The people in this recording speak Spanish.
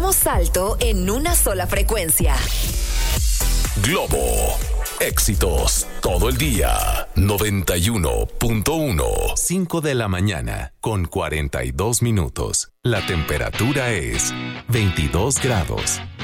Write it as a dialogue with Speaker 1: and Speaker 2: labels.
Speaker 1: Damos salto en una sola frecuencia.
Speaker 2: Globo. Éxitos todo el día. 91.1. 5 de la mañana con 42 minutos. La temperatura es 22 grados.